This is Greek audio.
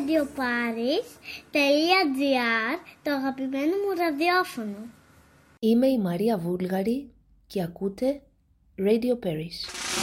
radioparis.gr, το αγαπημένο μου ραδιόφωνο. Είμαι η Μαρία Βούλγαρη και ακούτε Radio Paris.